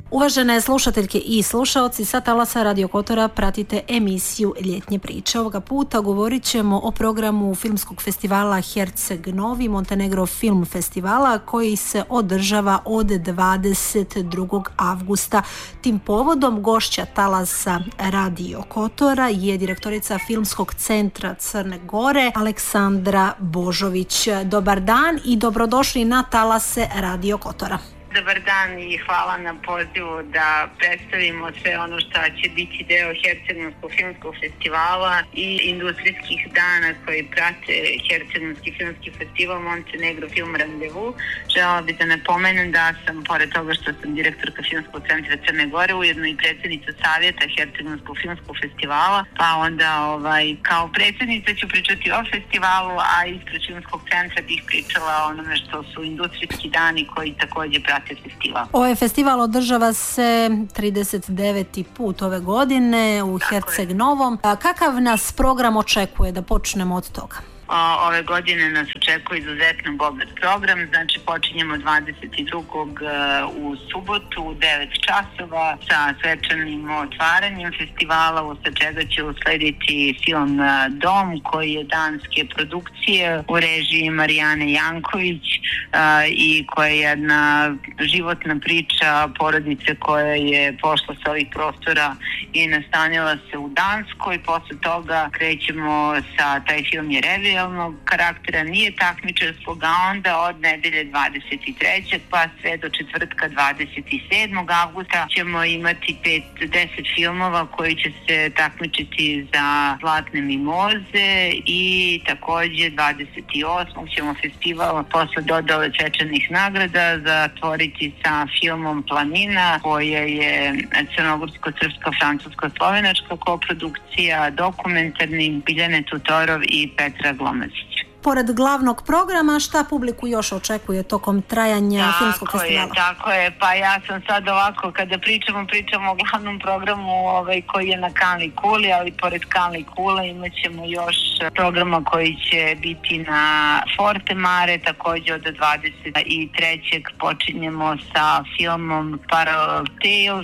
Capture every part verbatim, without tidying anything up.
Uvažene slušateljke i slušaoci, sa talasa Radio Kotora pratite emisiju Ljetnje priče. Ovoga puta govorit ćemo o programu filmskog festivala Herceg Novi, Montenegro Film Festivala, koji se održava od dvadeset drugog avgusta. Tim povodom gošća talasa Radio Kotora je direktorica Filmskog centra Crne Gore, Aleksandra Božović. Dobar dan i dobrodošli na talase Radio Kotora. Dobar dan i hvala na pozivu da predstavimo sve ono što će biti deo Herceg-novskog filmskog festivala i industrijskih dana koji prate Herceg-novski filmski festival Montenegro Film Randevu. Želela bih da napomenem da sam, pored toga što sam direktorka Filmskog centra Crne Gore, ujedno i predsjednica savjeta Herceg-novskog filmskog festivala, pa onda ovaj, kao predsjednica ću pričati o festivalu, a ispred Filmskog centra bih pričala o onome što su industrijski dani koji također prate festival. Ovaj festival održava se trideset deveti put ove godine u Herceg Novom. Kakav nas program očekuje, da počnemo od toga? Ove godine nas očekuje izuzetno bogat program, znači počinjemo dvadeset drugog u subotu u devet časova sa svečanim otvaranjem festivala, usled čega će uslediti film Dom, koji je danske produkcije u režiji Marijane Janković i koja je jedna životna priča porodice koja je pošla sa ovih prostora i nastanila se u Danskoj. Posle toga krećemo sa, taj film je revija karaktera, nije takmičarskog, a onda od nedelje dvadeset trećeg pa sve do četvrtka dvadeset sedmog avgusta ćemo imati pet do deset filmova koji će se takmičiti za Zlatne mimoze i također dvadeset osmog ćemo festival posle dodale svečanih nagrada zatvoriti sa filmom Planina, koja je crnogorsko-srpsko-francusko-slovenačka koprodukcija, dokumentarni, Biljane Tutorov i Petra Glomaz. Pored glavnog programa, šta publiku još očekuje tokom trajanja tako filmskog festivala? Je, tako je, pa ja sam sad ovako, kada pričamo, pričamo o glavnom programu ovaj, koji je na Kalni kuli, ali pored Kalni kule imat ćemo još programa koji će biti na Forte Mare, također od dvadeset trećeg počinjemo sa filmom Parallel Tales,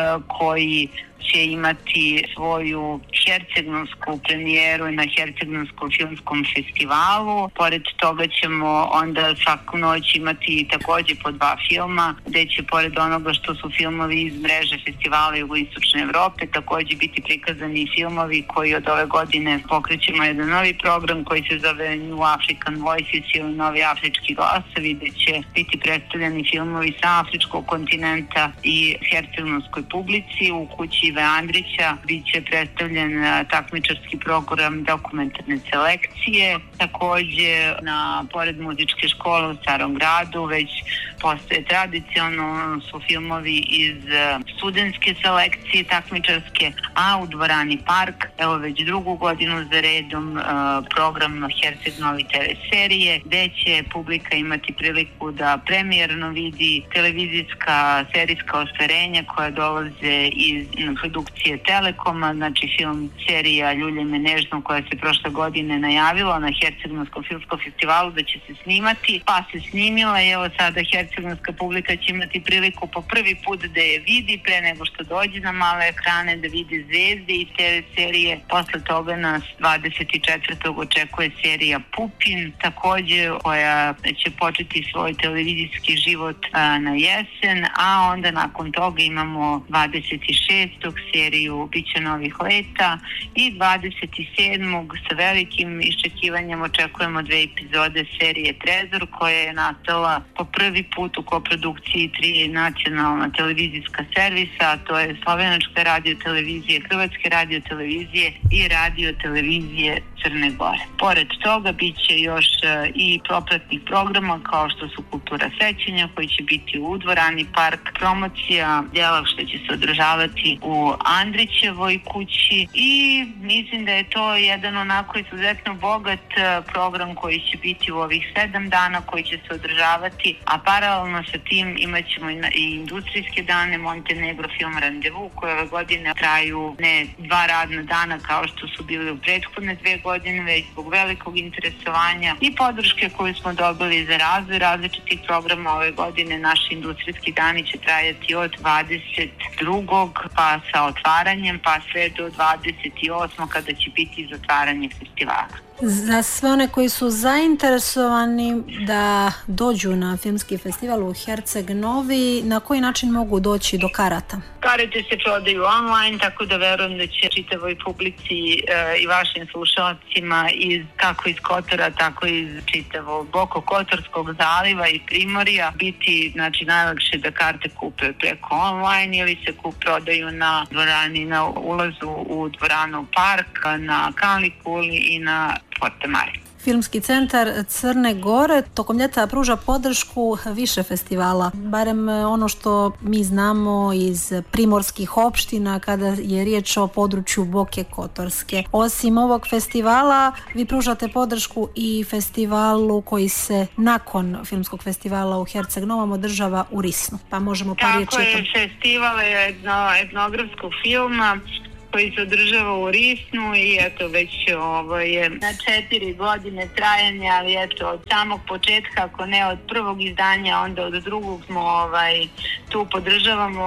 koji će imati svoju hercegnovsku premijeru na Hercegnovskom filmskom festivalu. Pored toga ćemo onda svaku noć imati također po dva filma, gdje će pored onoga što su filmovi iz mreže festivala Jugoistočne Evrope također biti prikazani filmovi koji od ove godine pokrećemo jedan novi program koji se zove New African Voices ili Novi afrički glasovi, gdje će biti predstavljeni filmovi sa afričkog kontinenta i hercegnovskoj publici. U kući Ive Andrića bit će predstavljen takmičarski program dokumentarne selekcije. Također, na pored muzičke škole u Starom gradu već postoje tradicionalno su filmovi iz studentske selekcije takmičarske, a u dvorani Park, evo već drugu godinu za redom, program Herceg Novi te ve serije, gdje će publika imati priliku da premijerno vidi televizijska serijska ostvarenja koja dolaze iz produkcije Telekoma, znači film serija Ljulje me nežno koja se prošle godine najavila na Hercegnovskom filmskom festivalu da će se snimati, pa se snimila i evo sada hercegnovska publika će imati priliku po prvi put da je vidi pre nego što dođe na male ekrane, da vidi zvezde iz te ve serije. Posle toga nas dvadeset četvrtog očekuje serija Pupin, također koja će početi svoj televizijski život a, na jesen, a onda nakon toga imamo dvadeset šestog seriju Biće novih leta i dvadeset sedmog sa velikim iščekivanjem očekujemo dve epizode serije Trezor koja je nastala po prvi put u koprodukciji tri nacionalna televizijska servisa, a to je Slovenačka radio televizije, Hrvatske radio televizije i radio televizije Crne Gore. Pored toga bit će još i propratnih programa kao što su Kultura sećanja koji će biti u dvorani Park, promocija djela što će se održavati u u Andrićevoj kući i mislim da je to jedan onako izuzetno bogat program koji će biti u ovih sedam dana koji će se održavati, a paralelno sa tim imat ćemo i industrijske dane Montenegro Film Randevu koje ove godine traju ne dva radna dana kao što su bili u prethodne dve godine, već zbog velikog interesovanja i podrške koju smo dobili za razvoj različitih programa ove godine. Naši industrijski dani će trajati od dvadeset drugog pa sa otvaranjem pa sve do dvadeset osmog kada će biti zatvaranje festivala. Za sve one koji su zainteresovani da dođu na filmski festival u Herceg Novi, na koji način mogu doći do karata? Karate se prodaju online, tako da verujem da će čitavoj publici e, i vašim slušalcima iz, kako iz Kotora, tako i iz čitavog Bokokotorskog zaliva i Primorja biti znači, najlakše da karte kupe preko online ili se kup prodaju na dvorani, na ulazu u dvoranu Park, na Kalikuli i na Portemari. Filmski centar Crne Gore tokom ljeta pruža podršku više festivala, barem ono što mi znamo iz primorskih opština kada je riječ o području Boke Kotorske. Osim ovog festivala, vi pružate podršku i festivalu koji se nakon filmskog festivala u Herceg Novom održava u Risnu. Pa možemo par riječi o tom. Tako je, festival je etno, etnografskog filma koji se održava u Risnu i eto već ovo je na četiri godine trajanja, ali eto od samog početka, ako ne od prvog izdanja, onda od drugog smo ovaj, tu podržavamo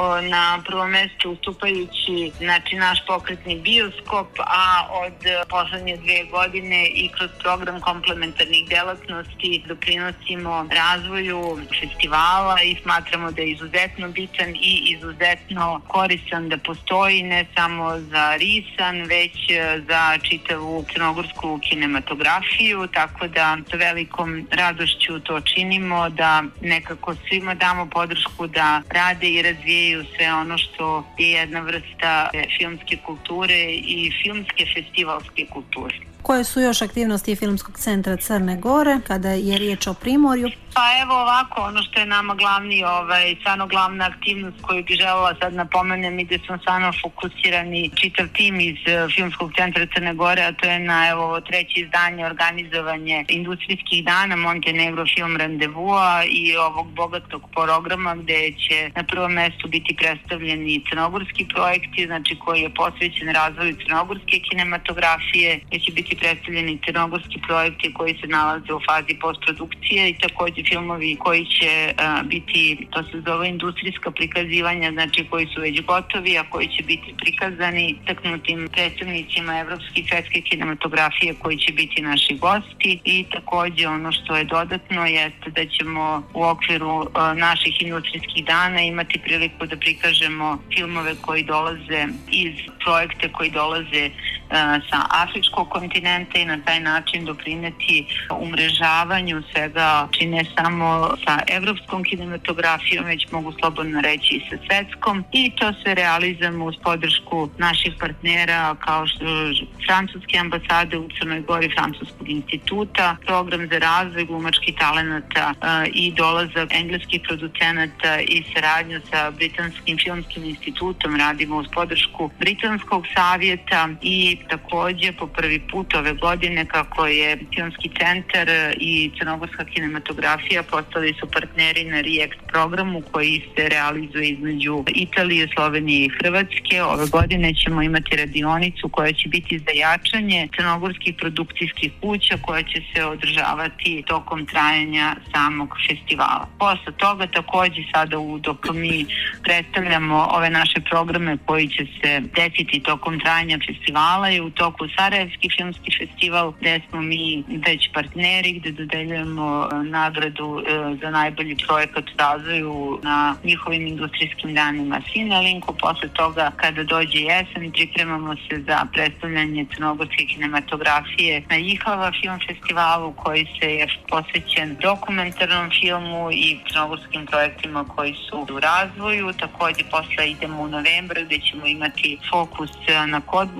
na prvom mjestu ustupajući znači, naš pokretni bioskop, a od poslednje dve godine i kroz program komplementarnih delatnosti doprinosimo razvoju festivala i smatramo da je izuzetno bitan i izuzetno koristan da postoji ne samo za Risan, već za čitavu crnogorsku kinematografiju, tako da sa velikom radošću to činimo, da nekako svima damo podršku da rade i razvijaju sve ono što je jedna vrsta filmske kulture i filmske festivalske kulture. Koje su još aktivnosti Filmskog centra Crne Gore kada je riječ o Primorju? Pa evo ovako, ono što je nama glavni, ovaj, stvarno glavna aktivnost koju bi želela sad napomenem i gde smo stvarno fokusirani čitav tim iz Filmskog centra Crne Gore, a to je na evo ovo treće izdanje organizovanje industrijskih dana Montenegro Film Randevua i ovog bogatog programa gde će na prvom mjestu biti predstavljeni crnogorski projekti, znači koji je posvećen razvoju crnogorske kinematografije, gde će biti predstavljeni crnogorski projekti koji se nalaze u fazi postprodukcije i također filmovi koji će uh, biti, to se zove industrijska prikazivanja, znači koji su već gotovi, a koji će biti prikazani taknutim predstavnicima evropske i svetske kinematografije koji će biti naši gosti i također ono što je dodatno jeste da ćemo u okviru uh, naših industrijskih dana imati priliku da prikažemo filmove koji dolaze iz projekte koji dolaze uh, sa afričkog kontinenta i na taj način doprineti umrežavanju svega čine samo sa evropskom kinematografijom, već mogu slobodno reći i sa svetskom i to se realizujemo uz podršku naših partnera kao što francuske ambasade u Crnoj Gori, Francuskog instituta, program za razvoj glumačkih talenata uh, i dolazak engleskih producenata i saradnju sa Britanskim filmskim institutom radimo uz podršku Britanskog savjeta i također po prvi put ove godine kako je Filmski centar i crnogorska kinematografija postali su partneri na React programu koji se realizuje između Italije, Slovenije i Hrvatske. Ove godine ćemo imati radionicu koja će biti za jačanje crnogorskih produkcijskih kuća koja će se održavati tokom trajanja samog festivala. Posle toga također sada u, dok mi predstavljamo ove naše programe koji će se desiti tokom trajanja festivala i u toku Sarajevski filmski festival gde smo mi već partneri gde dodeljujemo nagradu za najbolji projekat u razvoju na njihovim industrijskim danima Sinelinku. Posle toga kada dođe jesen pripremamo se za predstavljanje crnogorske kinematografije na Jihava film festivalu koji se je posvećen dokumentarnom filmu i crnogorskim projektima koji su u razvoju. Također posle idemo u novembar gde ćemo imati fokus na Kodbus film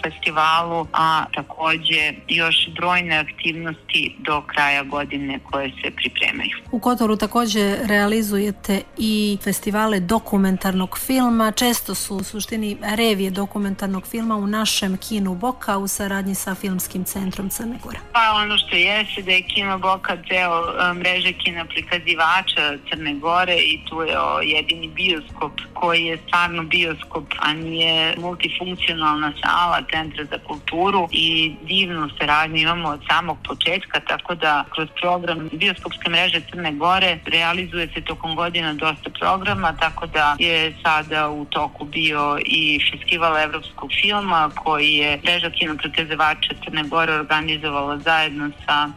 festivalu, a takođe još brojne aktivnosti do kraja godine koje se pripremaju. U Kotoru takođe realizujete i festivale dokumentarnog filma. Često su u suštini revije dokumentarnog filma u našem kinu Boka u saradnji sa Filmskim centrom Crne Gore. Pa ono što jeste da je kino Boka deo mreže kina prikazivača Crne Gore i tu je jedini bioskop koji je stvarno bioskop, a nije multifunkcionalna sala Centra za kulturu i divnu saradnju imamo od samog početka, tako da kroz program bioskopske mreže Crne Gore realizuje se tokom godina dosta programa, tako da je sada u toku bio i festival evropskog filma koji je mreža kino prikazivača Crne Gore organizovala zajedno sa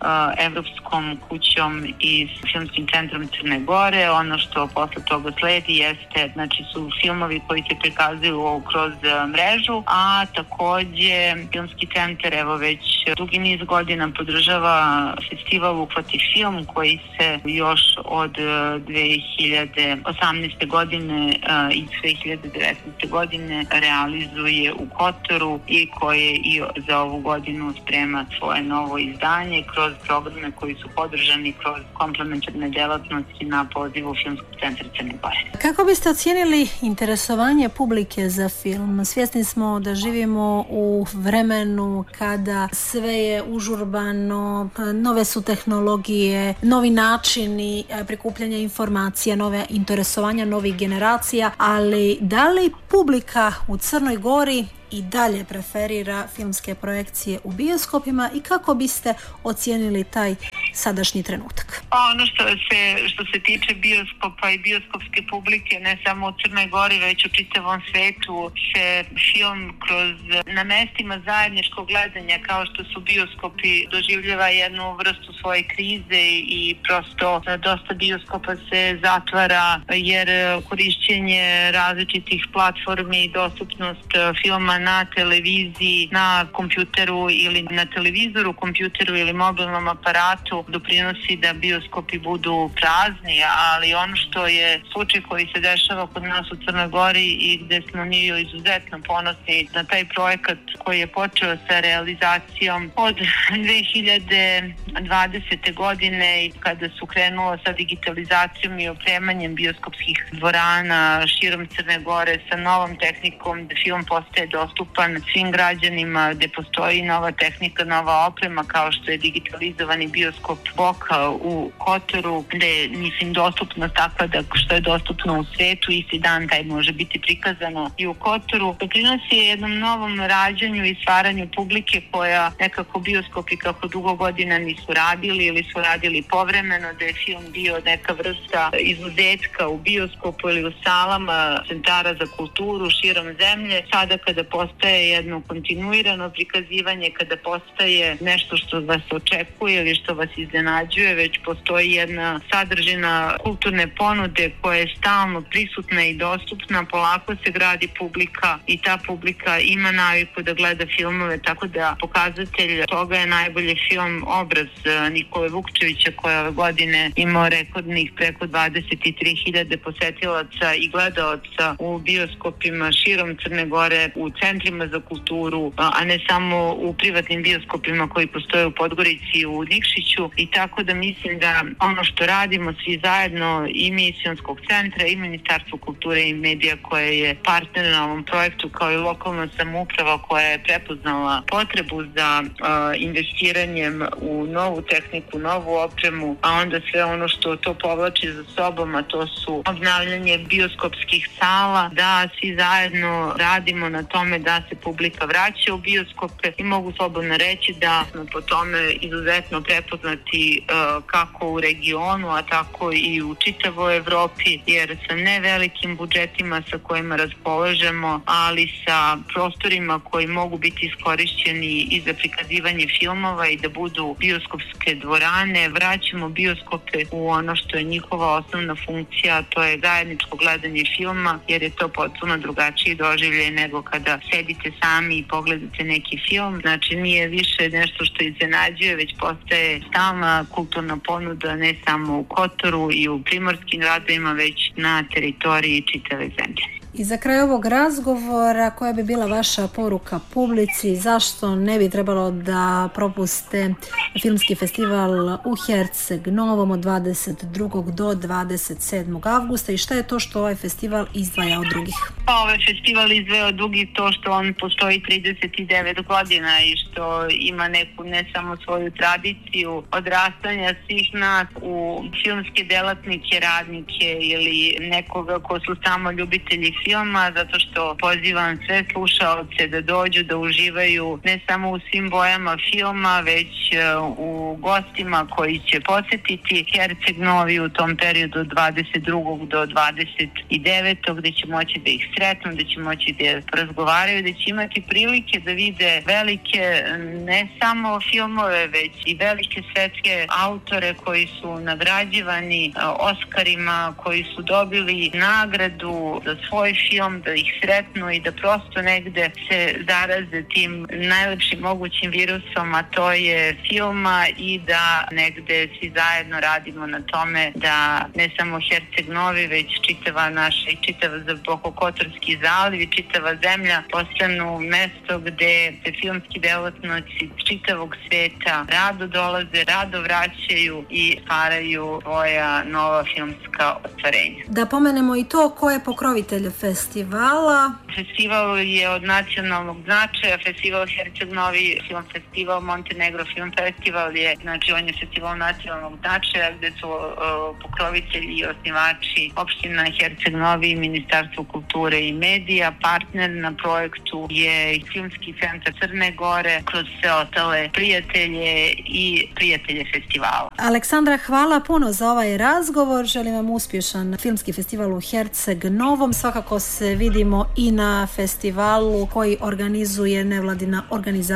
Evropskom kućom i Filmskim centrom Crne Gore. Ono što posle toga sledi jeste, znači su filmovi koji se prikazuju kroz mrežu, a takođe Filmski centar evo već dugi niz godina podržava festival Uhvati film koji se još od dve hiljade osamnaeste godine i dve hiljade devetnaeste godine realizuje u Kotoru i koje i za ovu godinu sprema svoje novo izdanje kroz programe koji su podržani kroz komplementarne delatnosti na pozivu Filmskog centra Crne Gore. Kako biste ocijenili interesovanje publike za film? Svjesni smo da živimo u vremenu kada sve je užurbano, nove su tehnologije, novi načini prikupljanja informacija, nove interesovanja novih generacija, ali da li publika u Crnoj Gori i dalje preferira filmske projekcije u bioskopima i kako biste ocijenili taj sadašnji trenutak? Pa ono što se, što se tiče bioskopa i bioskopske publike, ne samo u Crnoj Gori, već u čitavom svetu, se film kroz na mestima zajedničkog gledanja kao što su bioskopi doživljava jednu vrstu svoje krize i prosto dosta bioskopa se zatvara jer korišćenje različitih platformi i dostupnost filma na televiziji, na kompjuteru ili na televizoru, kompjuteru ili mobilnom aparatu doprinosi da bioskopi budu prazni, ali ono što je slučaj koji se dešava kod nas u Crnoj Gori i gde smo mi izuzetno ponosni na taj projekat koji je počeo sa realizacijom od dve hiljade dvadesete godine i kada su krenulo sa digitalizacijom i opremanjem bioskopskih dvorana širom Crne Gore sa novom tehnikom, da film postaje dostupan svim građanima, gde postoji nova tehnika, nova oprema kao što je digitalizovani bioskop Boka u Kotoru, gde je mislim dostupnost takva da što je dostupno u svetu, isti dan taj može biti prikazano i u Kotoru. Doprinosi je jednom novom rađanju i stvaranju publike koja nekako bioskopi kako dugo godina nisu radili ili su radili povremeno, da je film bio neka vrsta izuzetka u bioskopu ili u salama centara za kulturu širom zemlje. Sada kada postaje jedno kontinuirano prikazivanje, kada postaje nešto što vas očekuje ili što vas iznenađuje, već postoji jedna sadržina kulturne ponude koja je stalno prisutna i dostupna, polako se gradi publika i ta publika ima naviku da gleda filmove, tako da pokazatelj toga je najbolji film Obraz Nikole Vukčevića koja ove godine imao rekordnih preko dvadeset tri hiljade posetilaca i gledalaca u bioskopima širom Crne Gore, u centrima za kulturu, a ne samo u privatnim bioskopima koji postoje u Podgorici i u Nikšiću, i tako da mislim da ono što radimo svi zajedno i mi iz Filmskog centra i Ministarstvo kulture i medija koje je partner na ovom projektu, kao i lokalna samouprava koja je prepoznala potrebu za uh, investiranjem u novu tehniku, novu opremu, a onda sve ono što to povlači za sobom, a to su obnavljanje bioskopskih sala, da svi zajedno radimo na tome da se publika vraća u bioskope i mogu slobodno reći da smo po tome izuzetno prepoznati uh, kako u regionu, a tako i u čitavoj Evropi, jer sa nevelikim budžetima sa kojima raspolažemo, ali sa prostorima koji mogu biti iskorišćeni i za prikazivanje filmova i da budu bioskopske dvorane, vraćamo bioskope u ono što je njihova osnovna funkcija, to je zajedničko gledanje filma, jer je to potpuno drugačiji doživljaj nego kada sedite sami i pogledate neki film. Znači nije više nešto što iznenađuje, već postaje stalna kulturna ponuda ne samo u Kotoru i u primorskim gradovima, već na teritoriji čitave zemlje. I za kraj ovog razgovora, koja bi bila vaša poruka publici, zašto ne bi trebalo da propuste filmski festival u Herceg Novom od dvadeset drugog do dvadeset sedmog avgusta i šta je to što ovaj festival izdvaja od drugih? Pa ovaj festival izdvaja od drugih to što on postoji trideset devet godina i što ima neku ne samo svoju tradiciju odrastanja svih nas u filmske delatnike, radnike ili nekoga ko su samo ljubitelji filma, zato što pozivam sve slušaoce da dođu, da uživaju ne samo u svim bojama filma, već u gostima koji će posetiti Herceg Novi u tom periodu od dvadeset drugog do dvadeset devetog gde će moći da ih sretnu, da će moći da razgovaraju, da će imati prilike da vide velike ne samo filmove, već i velike svetske autore koji su nagrađivani Oskarima, koji su dobili nagradu za svoj film, da ih sretnu i da prosto negde se zaraze tim najlepšim mogućim virusom, a to je filma, i da negde svi zajedno radimo na tome da ne samo Herceg Novi, već čitava naša i čitava Bokokotorski zaliv i čitava zemlja postanu mesto gde se filmski delatnici čitavog sveta rado dolaze, rado vraćaju i stvaraju svoja nova filmska ostvarenja. Da pomenemo i to ko je pokrovitelj festivala. Festival je od nacionalnog značaja, festival Herceg Novi Film Festival, Montenegro Film Festival je, znači on je festival nacionalnog značaja gde su uh, pokrovitelji i osnivači opština Herceg Novi i Ministarstvo kulture i medija. Partner na projektu je Filmski centar Crne Gore kroz sve ostale prijatelje i prijatelje festivala. Aleksandra, hvala puno za ovaj razgovor. Želim vam uspješan filmski festival u Herceg Novom. Svakako se vidimo i na festivalu koji organizuje nevladina organizacija